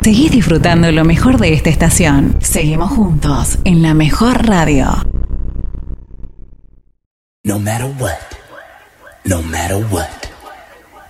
Seguís disfrutando lo mejor de esta estación. Seguimos juntos en la mejor radio. No matter what, no matter what.